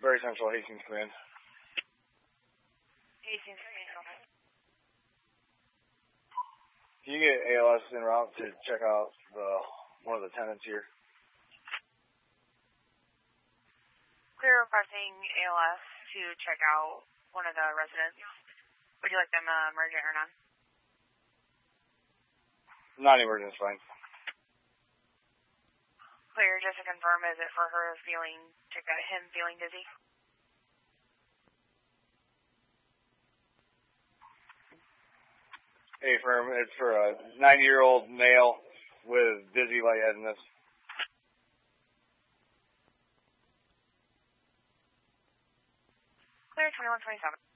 Very Central, Hastings Command. Hastings Command, okay. Can you get ALS en route to check out one of the tenants here? Clear requesting ALS to check out one of the residents. Would you like them emergent or not? Non-emergent is fine. Clear, just to confirm, is it for her him feeling dizzy? Hey, firm, it's for a 90-year-old male with dizzy lightheadedness. Clear, 2127.